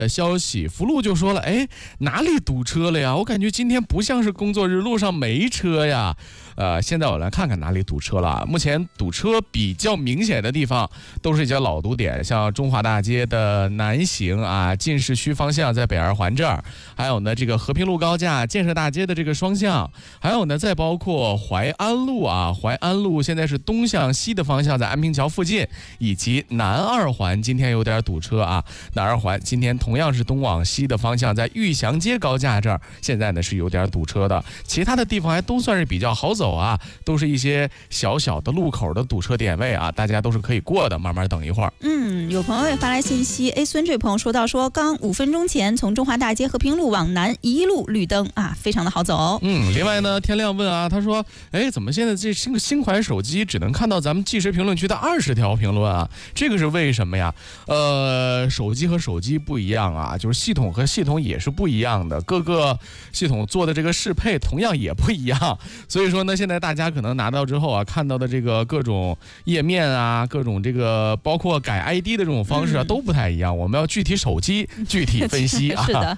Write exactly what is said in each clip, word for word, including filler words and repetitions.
呃消息，福禄就说了，哎，哪里堵车了呀？我感觉今天不像是工作日，路上没车呀。呃，现在我来看看哪里堵车了。目前堵车比较明显的地方都是一些老堵点，像中华大街的南行啊，进市区方向在北二环这儿，还有呢这个和平路高架建设大街的这个双向，还有呢再包括淮安路啊，淮安路现在是东向西的方向在安平桥附近，以及南二环今天有点堵车啊，南二环今天同样是东往西的方向在玉祥街高架这儿，现在呢是有点堵车的，其他的地方还都算是比较好走啊，都是一些小小的路口的堵车点位啊，大家都是可以过的，慢慢等一会儿。 嗯，有朋友也发来信息，哎，孙这位朋友说到说，刚五分钟前从中华大街和平路往南一路绿灯啊，非常的好走。 嗯，另外呢，天亮问啊，他说，哎，怎么现在这新新款手机只能看到咱们即时评论区的二十条评论啊？这个是为什么呀？呃，手机和手机不一样啊，就是系统和系统也是不一样的，各个系统做的这个适配同样也不一样，所以说呢，现在大家可能拿到之后啊，看到的这个各种页面啊，各种这个包括改 I D 的这种方式啊，嗯、都不太一样。我们要具体手机具体分析啊。 是的。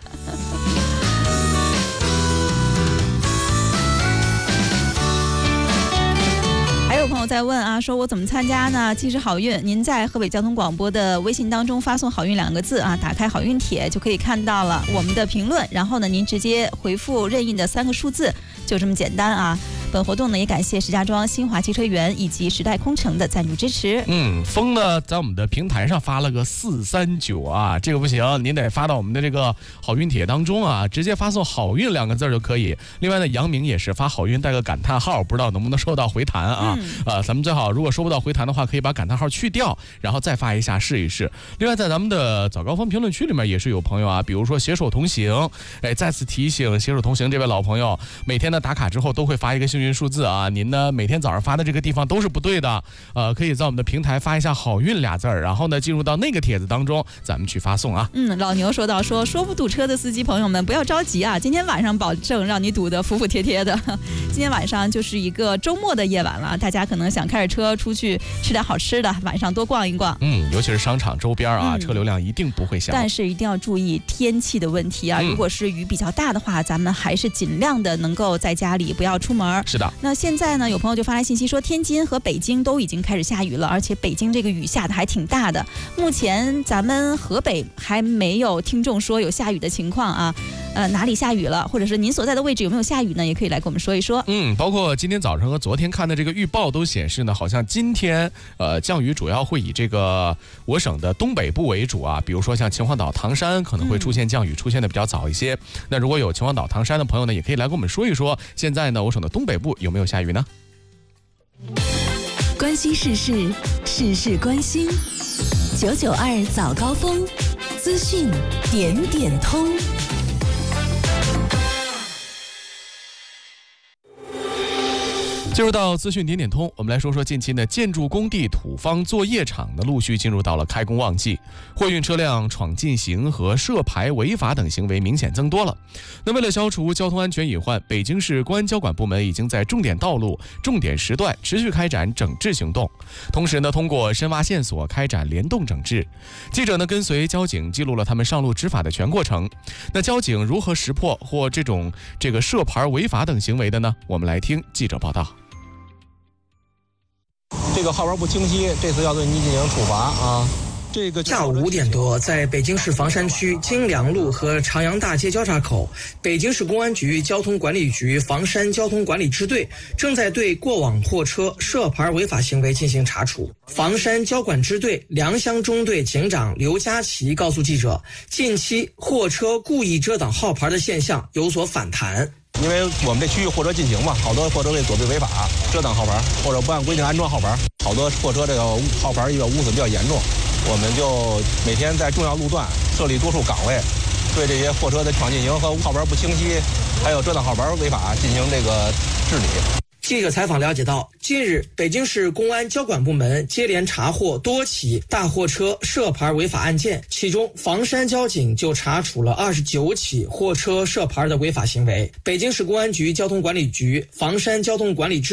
还有朋友在问啊，说我怎么参加呢？即时好运，您在河北交通广播的微信当中发送好运两个字啊，打开好运帖就可以看到了我们的评论，然后呢您直接回复任意的三个数字，就这么简单啊。本活动呢也感谢石家庄新华汽车园以及时代空城的赞助支持。 嗯，风呢在我们的平台上发了个四三九啊，这个不行，您得发到我们的这个好运帖当中啊，直接发送好运两个字就可以。另外呢，杨明也是发好运带个感叹号，不知道能不能收到回弹啊？嗯、呃，咱们最好如果收不到回弹的话，可以把感叹号去掉，然后再发一下试一试。另外在咱们的早高峰评论区里面也是有朋友啊，比如说携手同行，哎，再次提醒携手同行这位老朋友，每天呢打卡之后都会发一个幸运数字啊，您呢每天早上发的这个地方都是不对的，呃，可以在我们的平台发一下好运俩字儿，然后呢进入到那个帖子当中，咱们去发送啊。 嗯，老牛说到说说不堵车的司机朋友们不要着急啊，今天晚上保证让你堵得服服帖帖的。今天晚上就是一个周末的夜晚了，大家可能想开着车出去吃点好吃的，晚上多逛一逛。 嗯，尤其是商场周边啊，嗯、车流量一定不会小。 但是一定要注意天气的问题啊，嗯、如果是雨比较大的话，咱们还是尽量的能够在家里不要出门。 是的。 那现在呢，有朋友就发来信息说，天津和北京都已经开始下雨了，而且北京这个雨下的还挺大的。目前咱们河北还没有听众说有下雨的情况啊，呃，哪里下雨了，或者是您所在的位置有没有下雨呢？也可以来跟我们说一说。 嗯，包括今天早上和昨天看的这个预报都显示呢，好像今天呃降雨主要会以这个我省的东北部为主啊，比如说像秦皇岛、唐山可能会出现降雨，嗯、出现的比较早一些。那如果有秦皇岛、唐山的朋友呢，也可以来跟我们说一说，现在呢我省的东北部有没有下雨呢？ 关心时事，事事关心。九九二早高峰，资讯点点通。 进入到资讯点点通，我们来说说近期呢，建筑工地、土方作业场呢陆续进入到了开工旺季，货运车辆闯禁行和涉牌违法等行为明显增多了。那为了消除交通安全隐患，北京市公安交管部门已经在重点道路、重点时段持续开展整治行动，同时呢，通过深挖线索开展联动整治。记者呢跟随交警记录了他们上路执法的全过程。那交警如何识破或这种这个涉牌违法等行为的呢？我们来听记者报道。 这个号牌不清晰，这次要对你进行处罚啊！这个下午五点多，在北京市房山区金梁路和长阳大街交叉口，北京市公安局交通管理局房山交通管理支队正在对过往货车涉牌违法行为进行查处。房山交管支队良乡中队警长刘佳琪告诉记者，近期货车故意遮挡号牌的现象有所反弹。 因为我们这区域货车禁行嘛，好多货车为躲避违法遮挡号牌，或者不按规定安装号牌，好多货车这个号牌一个污损比较严重。我们就每天在重要路段设立多处岗位，对这些货车的闯禁行和号牌不清晰，还有遮挡号牌违法进行这个治理。 记者采访了解到，近日北京市公安交管部门接连查获多起大货车涉牌违法案件，其中房山交警就查处了二十九起货车涉牌的违法行为。北京市公安局交通管理局房山交通管理支队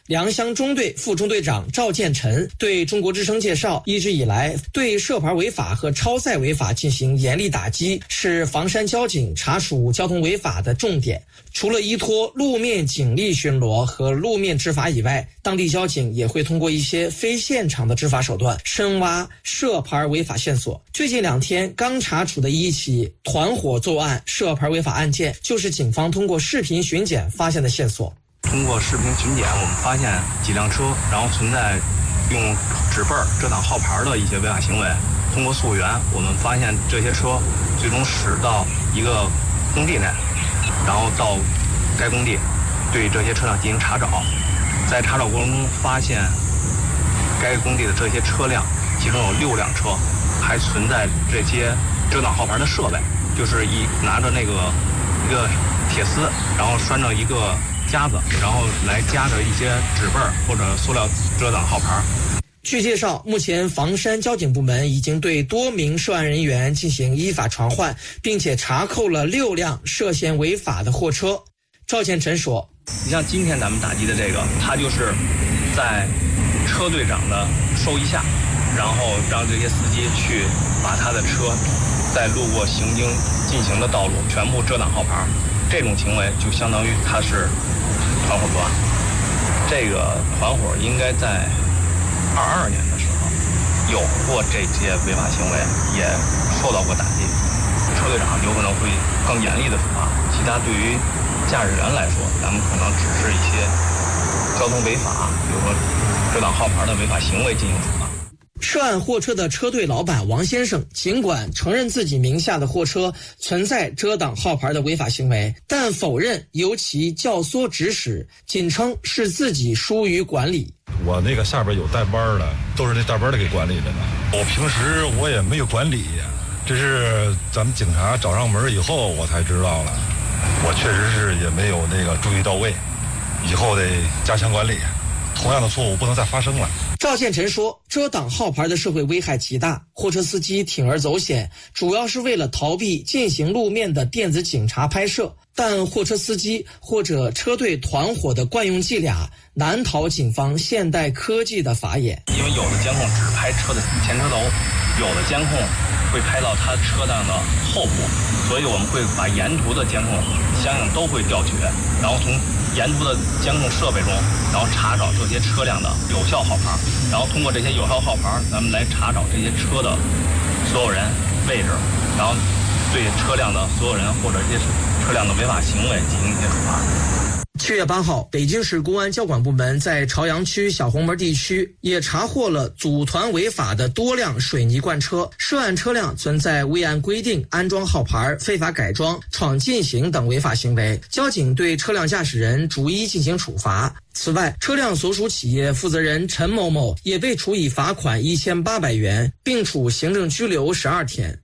良乡中队副中队长赵建臣对中国之声介绍，一直以来对涉牌违法和超载违法进行严厉打击，是房山交警查处交通违法的重点。除了依托路面警力巡逻和路面执法以外，当地交警也会通过一些非现场的执法手段，深挖涉牌违法线索。最近两天刚查处的一起团伙作案涉牌违法案件，就是警方通过视频巡检发现的线索。 通过视频巡检，我们发现几辆车，然后存在用纸背遮挡号牌的一些违法行为。通过溯源，我们发现这些车最终驶到一个工地内，然后到该工地对这些车辆进行查找。在查找过程中，发现该工地的这些车辆，其中有六辆车还存在这些遮挡号牌的设备，就是一拿着那个一个铁丝，然后拴着一个夹子，然后来夹着一些纸背或者塑料遮挡号牌。 据介绍，目前房山交警部门已经对多名涉案人员进行依法传唤，并且查扣了六辆涉嫌违法的货车。赵建臣说：“ 你像今天咱们打击的这个，他就是在车队长的授意下，然后让这些司机去把他的车在路过行经进行的道路全部遮挡号牌，这种行为就相当于他是团伙作案。这个团伙应该在二二年的时候有过这些违法行为，也受到过打击。车队长有可能会更严厉的处罚。其他对于驾驶员来说，咱们可能只是一些交通违法，比如说遮挡号牌的违法行为进行处罚。” 涉案货车的车队老板王先生尽管承认自己名下的货车存在遮挡号牌的违法行为，但否认由其教唆指使，仅称是自己疏于管理。 我那个下边有带班的，都是那带班的给管理的呢。我平时我也没有管理，这是咱们警察找上门以后我才知道了。我确实是也没有那个注意到位，以后得加强管理，同样的错误不能再发生了。 赵建臣说，遮挡号牌的社会危害极大，货车司机铤而走险，主要是为了逃避进行路面的电子警察拍摄，但货车司机或者车队团伙的惯用伎俩难逃警方现代科技的法眼。 因为有的监控只拍车的前车头，有的监控会拍到他车辆的后部，所以我们会把沿途的监控相应都会调取，然后从沿途的监控设备中，然后查找这些车辆的有效号牌，然后通过这些有效号牌，咱们来查找这些车的所有人位置，然后对车辆的所有人或者这些车辆的违法行为进行一些处罚。 七月八号，北京市公安交管部门在朝阳区小红门地区也查获了组团违法的多辆水泥罐车，涉案车辆存在未按规定安装号牌、非法改装、闯禁行等违法行为，交警对车辆驾驶人逐一进行处罚。此外，车辆所属企业负责人陈某某也被处以罚款一千八百元，并处行政拘留十二天。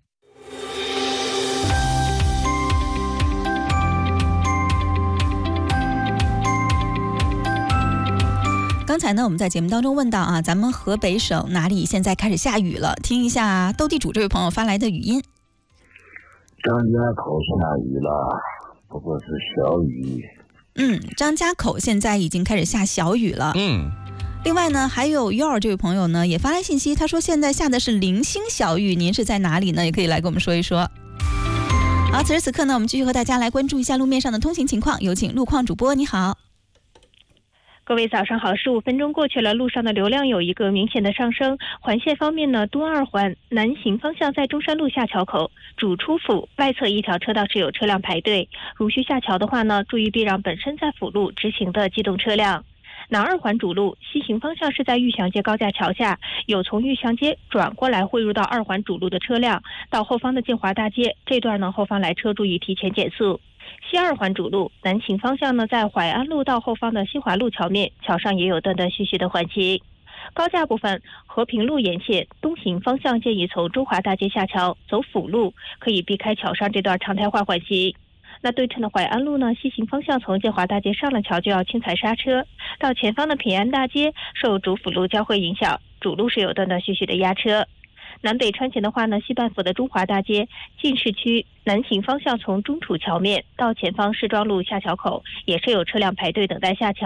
刚才呢，我们在节目当中问到啊，咱们河北省哪里现在开始下雨了？听一下斗地主这位朋友发来的语音。 张家口下雨了，不过是小雨。 嗯，张家口现在已经开始下小雨了。 嗯。 另外呢，还有幺儿这位朋友呢也发来信息，他说现在下的是零星小雨，您是在哪里呢？也可以来跟我们说一说。好，此时此刻呢，我们继续和大家来关注一下路面上的通行情况，有请路况主播，你好。 各位早上好，十五分钟过去了，路上的流量有一个明显的上升。环线方面呢，东二环南行方向在中山路下桥口主出府外侧一条车道是有车辆排队，如需下桥的话呢，注意避让本身在辅路直行的机动车辆。南二环主路西行方向是在玉祥街高架桥下，有从玉祥街转过来汇入到二环主路的车辆，到后方的建华大街这段呢，后方来车注意提前减速。西二环主路南行方向呢，在淮安路到后方的新华路桥面，桥上也有断断续续的缓行。高架部分，和平路沿线东行方向建议从中华大街下桥走辅路，可以避开桥上这段常态化缓行。那对称的淮安路呢，西行方向从建华大街上了桥就要轻踩刹车，到前方的平安大街受主辅路交汇影响，主路是有断断续续的压车。南北穿行的话呢，西半府的中华大街进市区南行方向从中楚桥面到前方市庄路下桥口也是有车辆排队等待下桥。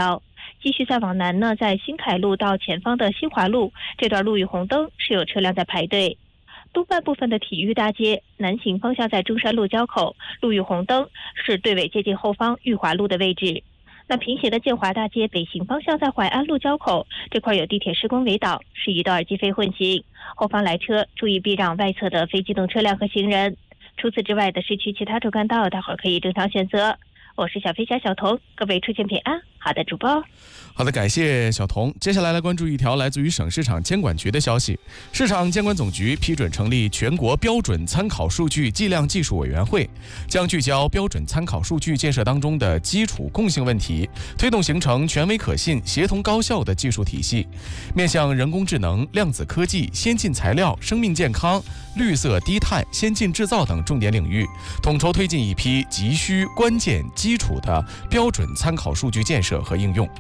继续再往南呢，在新凯路到前方的新华路这段路遇红灯，是有车辆在排队。东半部分的体育大街南行方向在中山路交口路遇红灯，是队尾接近后方裕华路的位置。那平行的建华大街北行方向在淮安路交口这块有地铁施工围挡，是一段机非混行，后方来车注意避让外侧的非机动车辆和行人。除此之外的市区其他主干道，大伙儿可以正常选择。我是小飞侠小童，各位出行平安。好的，主播。 好的，感谢小童。接下来来关注一条来自于省市场监管局的消息。市场监管总局批准成立全国标准参考数据计量技术委员会，将聚焦标准参考数据建设当中的基础共性问题，推动形成权威可信、协同高效的技术体系，面向人工智能、量子科技、先进材料、生命健康、绿色低碳、先进制造等重点领域，统筹推进一批急需、关键、基础的标准参考数据建设和应用。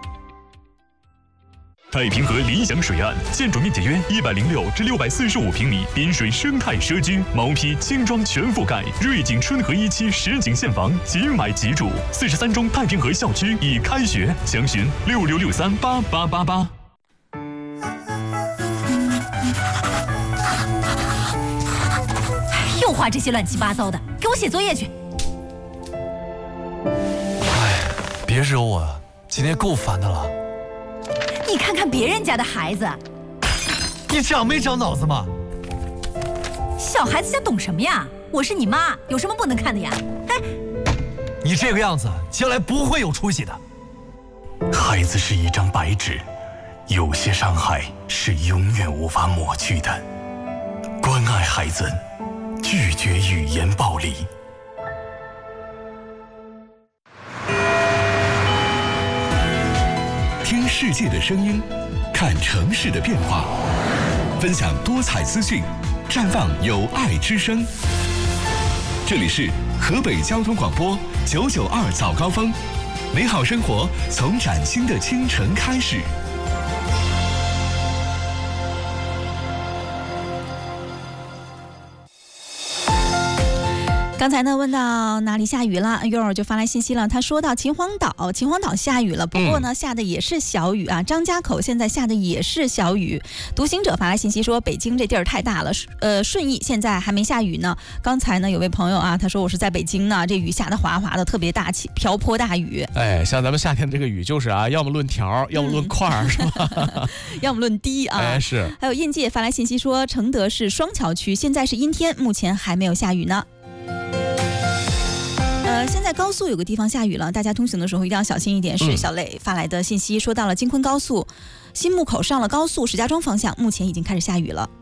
太平河理想水岸，建筑面积约一百零六至六百四十五平米，滨水生态社区，毛坯轻装全覆盖，瑞景春和一期实景现房，即买即住。四十三中太平河校区已开学，详询六六六三八八八八。 又画这些乱七八糟的，给我写作业去。 哎，别惹我，今天够烦的了。 你看看别人家的孩子， 你长没长脑子吗？ 小孩子家懂什么呀？我是你妈，有什么不能看的呀？哎， 你这个样子，将来不会有出息的。 孩子是一张白纸，有些伤害是永远无法抹去的。关爱孩子，拒绝语言暴力。 听世界的声音，看城市的变化，分享多彩资讯，绽放有爱之声。这里是河北交通广播九九二早高峰，美好生活从崭新的清晨开始。 刚才呢问到哪里下雨了，悠儿就发来信息了。他说到秦皇岛，秦皇岛下雨了，不过呢、嗯、下的也是小雨啊。张家口现在下的也是小雨。独行者发来信息说，北京这地儿太大了，呃，顺义现在还没下雨呢。刚才呢有位朋友啊，他说我是在北京呢，这雨下的哗哗的，特别大，瓢泼大雨。 哎，像咱们夏天这个雨就是啊，要么论条，要么论块儿、嗯，是吧？ 要么论滴啊。 哎，是。 还有印界发来信息说，承德市双桥区现在是阴天，目前还没有下雨呢。呃，现在高速有个地方下雨了，大家通行的时候一定要小心一点。是小磊发来的信息，说到了京昆高速新木口上了高速石家庄方向，目前已经开始下雨了。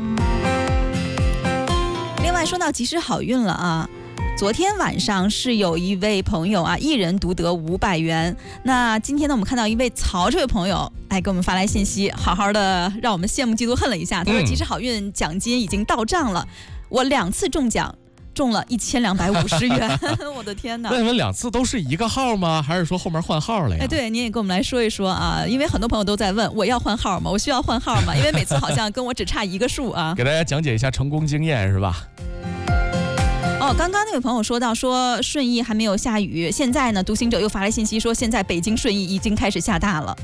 另外说到及时好运了啊，昨天晚上是有一位朋友啊，一人独得五百元。那今天呢，我们看到一位曹这位朋友，哎，给我们发来信息，好好的让我们羡慕嫉妒恨了一下。他说及时好运奖金已经到账了，我两次中奖。中了一千两百五十元，我的天哪！ 那你们两次都是一个号吗？还是说后面换号了呀？ 哎，对，您也跟我们来说一说啊，因为很多朋友都在问，我要换号吗？我需要换号吗？因为每次好像跟我只差一个数啊。 给大家讲解一下成功经验是吧？ 哦，刚刚那位朋友说到说顺义还没有下雨，现在呢，独行者又发来信息说，现在北京顺义已经开始下大了。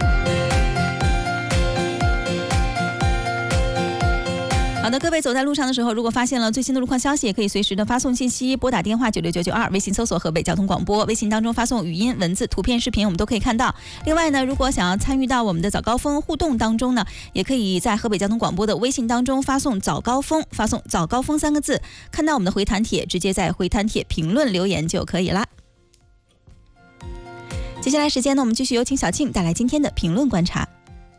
好的，各位走在路上的时候，如果发现了最新的路况消息，也可以随时的发送信息，拨打电话九六九九二，微信搜索河北交通广播，微信当中发送语音、文字、图片、视频，我们都可以看到。另外呢，如果想要参与到我们的早高峰互动当中呢，也可以在河北交通广播的微信当中发送早高峰，发送早高峰三个字，看到我们的回弹帖，直接在回弹帖评论留言就可以啦。接下来时间呢，我们继续有请小庆带来今天的评论观察。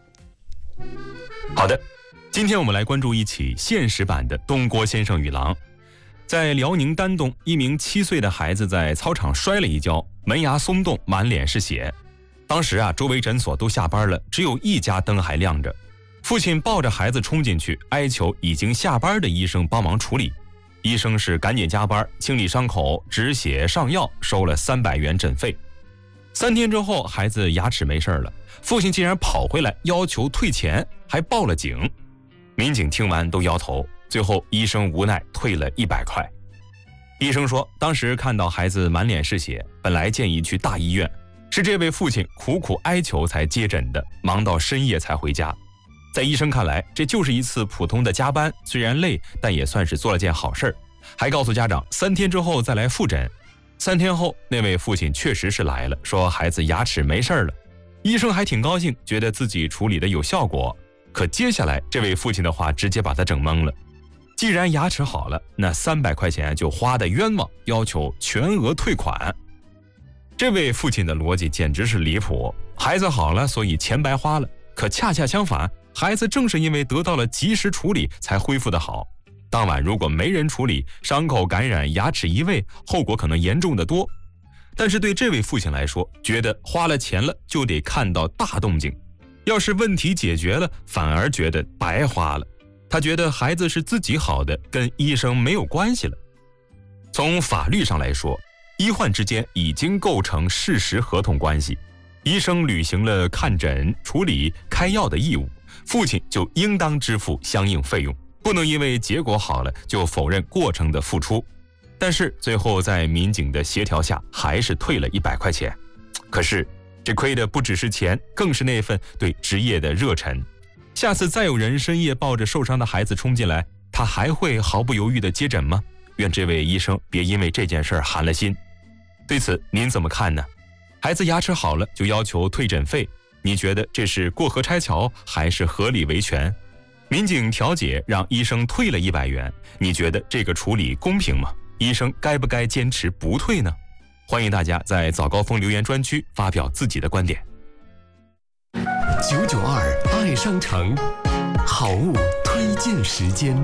好的。今天我们来关注一起现实版的东郭先生与狼。在辽宁丹东，一名七岁的孩子在操场摔了一跤，门牙松动，满脸是血。当时啊，周围诊所都下班了，只有一家灯还亮着。父亲抱着孩子冲进去，哀求已经下班的医生帮忙处理。医生是赶紧加班清理伤口，止血上药，收了三百元诊费。三天之后，孩子牙齿没事了，父亲竟然跑回来要求退钱，还报了警。民警听完都摇头，最后医生无奈退了一百块。医生说，当时看到孩子满脸是血，本来建议去大医院， 是这位父亲苦苦哀求才接诊的，忙到深夜才回家。在医生看来，这就是一次普通的加班，虽然累，但也算是做了件好事儿。还告诉家长三天之后再来复诊。三天后，那位父亲确实是来了，说孩子牙齿没事了。医生还挺高兴，觉得自己处理的有效果。可接下来这位父亲的话直接把他整懵了。既然牙齿好了，那三百块钱就花得冤枉，要求全额退款。这位父亲的逻辑简直是离谱，孩子好了，所以钱白花了。可恰恰相反，孩子正是因为得到了及时处理才恢复得好。当晚如果没人处理，伤口感染，牙齿移位，后果可能严重得多。但是对这位父亲来说，觉得花了钱了就得看到大动静，要是问题解决了，反而觉得白花了。他觉得孩子是自己好的，跟医生没有关系了。从法律上来说，医患之间已经构成事实合同关系，医生履行了看诊、处理、开药的义务，父亲就应当支付相应费用，不能因为结果好了就否认过程的付出。但是最后在民警的协调下，还是退了一百块钱。可是这亏的不只是钱，更是那份对职业的热忱。下次再有人深夜抱着受伤的孩子冲进来，他还会毫不犹豫地接诊吗？愿这位医生别因为这件事寒了心。对此您怎么看呢？孩子牙齿好了就要求退诊费，你觉得这是过河拆桥还是合理维权？民警调解让医生退了一百元，你觉得这个处理公平吗？医生该不该坚持不退呢？欢迎大家在早高峰留言专区发表自己的观点。 九九二爱商城好物推荐时间。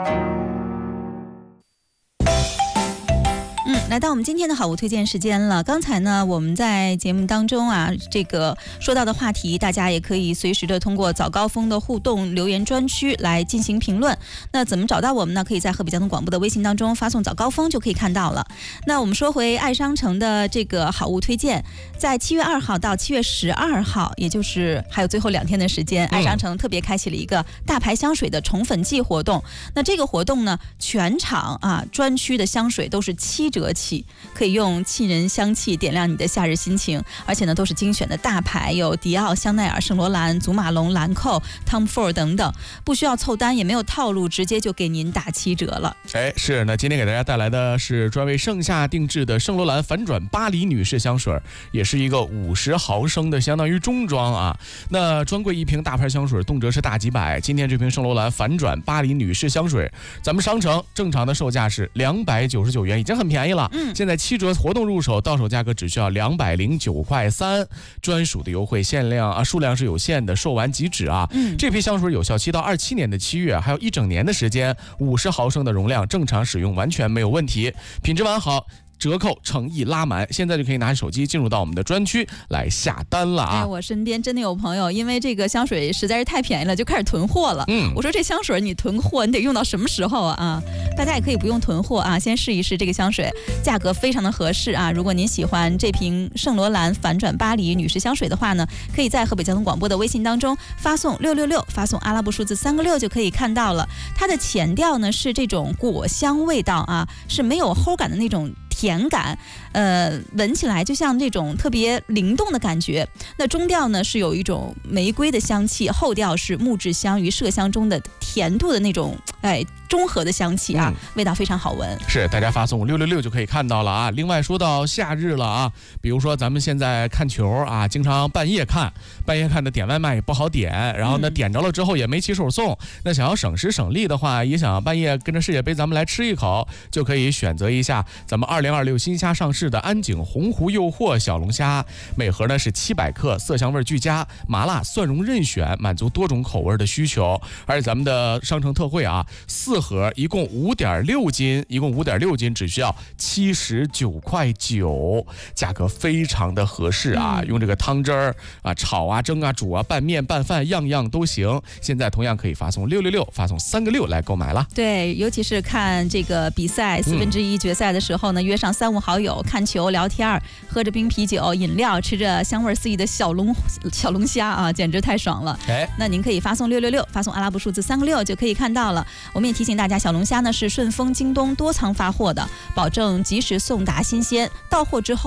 嗯，来到我们今天的好物推荐时间了。刚才呢，我们在节目当中啊，这个说到的话题，大家也可以随时的通过早高峰的互动留言专区来进行评论。那怎么找到我们呢？可以在河北交通广播的微信当中发送早高峰就可以看到了。那我们说回爱商城的这个好物推荐，在七月二号到七月十二号，也就是还有最后两天的时间，爱商城特别开启了一个大牌香水的宠粉季活动。那这个活动呢，全场啊专区的香水都是七折起，可以用沁人香气点亮你的夏日心情，而且呢都是精选的大牌，有迪奥、香奈儿、圣罗兰、祖马龙、兰蔻、Tom Ford 等等，不需要凑单，也没有套路，直接就给您打七折了。 哎，是，那今天给大家带来的是专为盛夏定制的圣罗兰反转巴黎女士香水，也是一个五十毫升的，相当于中装啊。那专柜一瓶大牌香水动辄是大几百，今天这瓶圣罗兰反转巴黎女士香水，咱们商城正常的售价是两百九十九元，已经很便宜了。嗯，现在七折活动入手，到手价格只需要两百零九块三，专属的优惠，限量啊，数量是有限的，售完即止啊。嗯，这批香水有效期到二七年的七月，还有一整年的时间，五十毫升的容量，正常使用完全没有问题，品质完好。折扣诚意拉满，现在就可以拿起手机进入到我们的专区来下单了啊！ 哎，我身边真的有朋友因为这个香水实在是太便宜了，就开始囤货了。嗯，我说这香水你囤货，你得用到什么时候啊？啊，大家也可以不用囤货啊，先试一试这个香水，价格非常的合适啊！如果您喜欢这瓶圣罗兰反转巴黎女士香水的话呢，可以在河北交通广播的微信当中发送六六六，发送阿拉伯数字三个六就可以看到了。它的前调呢是这种果香味道啊，是没有齁感的那种甜感，呃，闻起来就像这种特别灵动的感觉。那中调呢是有一种玫瑰的香气，后调是木质香与麝香中的甜度的那种，哎，中和的香气啊，嗯、味道非常好闻。 是，大家发送六六六就可以看到了啊。另外说到夏日了啊，比如说咱们现在看球啊，经常半夜看，半夜看的点外卖也不好点，然后呢、嗯、点着了之后也没骑手送，那想要省时省力的话，也想半夜跟着世界杯咱们来吃一口，就可以选择一下咱们二零二六新虾上市的安井洪湖诱惑小龙虾，每盒呢是七百克，色香味俱佳，麻辣蒜蓉任选，满足多种口味的需求。而且咱们的商城特惠啊，四盒一共五点六斤，一共五点六斤只需要七十九块九，价格非常的合适啊！嗯、用这个汤汁儿啊，炒啊、蒸啊、煮啊、拌面、拌饭，样样都行。现在同样可以发送六六六，发送三个六来购买了。 对，尤其是看这个比赛四分之一决赛的时候呢，嗯、约上三五好友看球聊天，喝着冰啤酒、饮料，吃着香味四溢的小龙小龙虾啊，简直太爽了！哎，那您可以发送六六六，发送阿拉伯数字三个六就可以看到了。我们也提醒大家，小龙虾呢是顺丰、京东多仓发货的，保证及时送达新鲜。到货之后，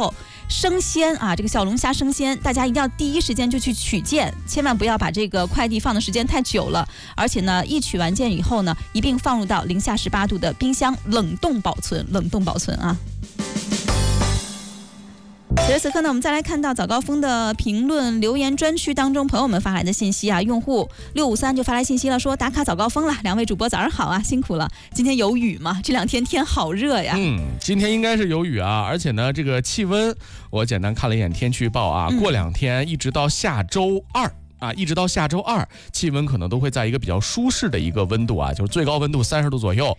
生鲜啊，这个小龙虾生鲜，大家一定要第一时间就去取件，千万不要把这个快递放的时间太久了。而且呢，一取完件以后呢，一并放入到零下十八度的冰箱冷冻保存，冷冻保存啊。此时此刻呢，我们再来看到早高峰的评论留言专区当中，朋友们发来的信息啊，用户六五三就发来信息了，说打卡早高峰了，两位主播早上好啊，辛苦了。今天有雨吗？这两天天好热呀。 嗯，今天应该是有雨啊，而且呢，这个气温我简单看了一眼天气预报啊，过两天一直到下周二。啊，一直到下周二，气温可能都会在一个比较舒适的一个温度啊，就是最高温度三十度左右，